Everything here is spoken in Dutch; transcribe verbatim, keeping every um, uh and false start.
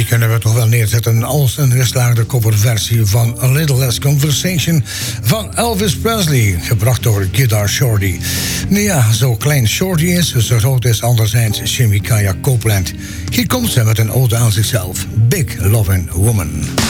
die kunnen we toch wel neerzetten als een geslaagde coverversie van A Little Less Conversation van Elvis Presley, gebracht door Guitar Shorty. Nu ja, zo klein Shorty is, zo groot is anderzijds Jimmy Kaya Copeland. Hier komt ze met een ode aan zichzelf, Big Lovin' Woman.